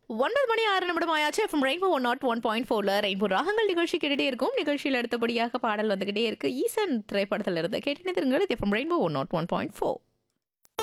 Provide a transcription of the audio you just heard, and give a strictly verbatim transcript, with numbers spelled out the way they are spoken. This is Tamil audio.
ஒன்பது மணி ஆறு நிமிடம் ஆயாச்சு. FM rainbow one not one point ஃபோர்ல ரெயின்போ ராகங்கள் நிகழ்ச்சி கேட்டுட்டே இருக்கும். நிகழ்ச்சியில் அடுத்தபடியாக பாடல் வந்துகிட்டே இருக்கு. ஈசன் திரைப்படத்தில் இருந்து கேட்டு திருங்கள். FM rainbow one not one point four.